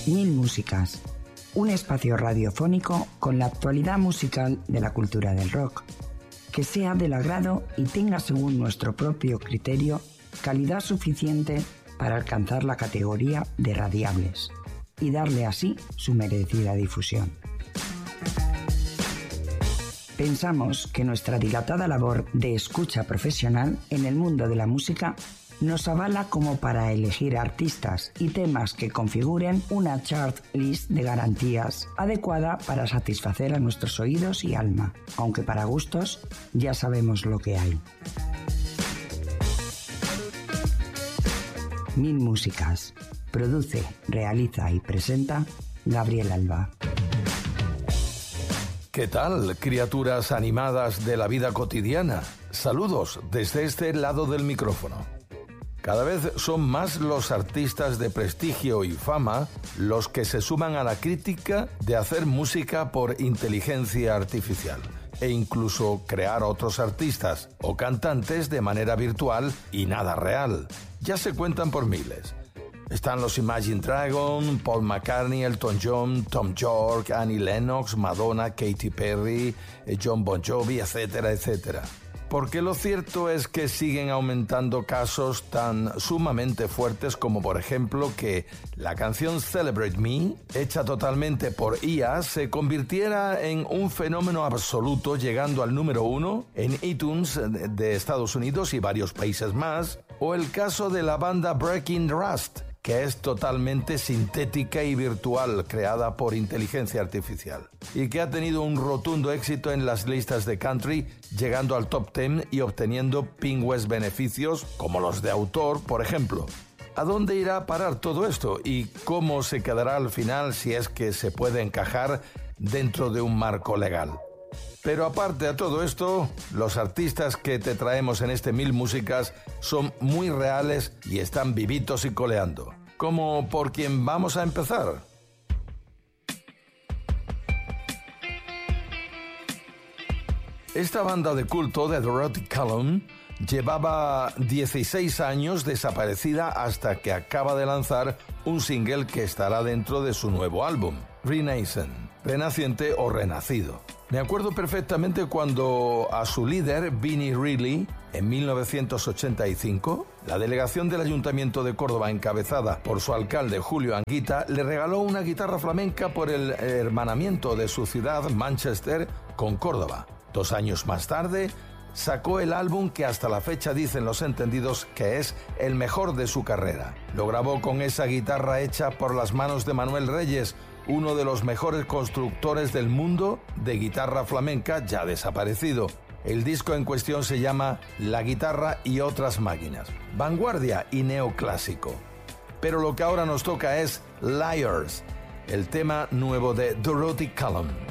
Mil Músicas, un espacio radiofónico con la actualidad musical de la cultura del rock, que sea del agrado y tenga, según nuestro propio criterio, calidad suficiente para alcanzar la categoría de radiables y darle así su merecida difusión. Pensamos que nuestra dilatada labor de escucha profesional en el mundo de la música nos avala como para elegir artistas y temas que configuren una chart list de garantías adecuada para satisfacer a nuestros oídos y alma, aunque para gustos ya sabemos lo que hay. Mil Músicas. Produce, realiza y presenta Gabriel Alba. ¿Qué tal, criaturas animadas de la vida cotidiana? Saludos desde este lado del micrófono. Cada vez son más los artistas de prestigio y fama los que se suman a la crítica de hacer música por inteligencia artificial e incluso crear otros artistas o cantantes de manera virtual y nada real. Ya se cuentan por miles. Están los Imagine Dragons, Paul McCartney, Elton John, Tom York, Annie Lennox, Madonna, Katy Perry, John Bon Jovi, etcétera, etcétera. Porque lo cierto es que siguen aumentando casos tan sumamente fuertes como, por ejemplo, que la canción Celebrate Me, hecha totalmente por IA, se convirtiera en un fenómeno absoluto, llegando al número 1 en iTunes de Estados Unidos y varios países más, o el caso de la banda Breaking Rust, que es totalmente sintética y virtual, creada por inteligencia artificial, y que ha tenido un rotundo éxito en las listas de country, llegando al top 10 y obteniendo pingües beneficios como los de autor, por ejemplo. ¿A dónde irá a parar todo esto? ¿Y cómo se quedará al final si es que se puede encajar dentro de un marco legal? Pero aparte de todo esto, los artistas que te traemos en este Mil Músicas son muy reales y están vivitos y coleando. Como por quien vamos a empezar. Esta banda de culto de Dorothy Callum llevaba 16 años desaparecida hasta que acaba de lanzar un single que estará dentro de su nuevo álbum, Renaissance, renaciente o renacido. Me acuerdo perfectamente cuando a su líder, Vinnie Reilly, en 1985, la delegación del Ayuntamiento de Córdoba, encabezada por su alcalde Julio Anguita, le regaló una guitarra flamenca por el hermanamiento de su ciudad, Manchester, con Córdoba. 2 años más tarde, sacó el álbum que hasta la fecha dicen los entendidos que es el mejor de su carrera. Lo grabó con esa guitarra hecha por las manos de Manuel Reyes, uno de los mejores constructores del mundo de guitarra flamenca ya desaparecido. El disco en cuestión se llama La guitarra y otras máquinas, vanguardia y neoclásico. Pero lo que ahora nos toca es Liars, el tema nuevo de Dorothy Callum.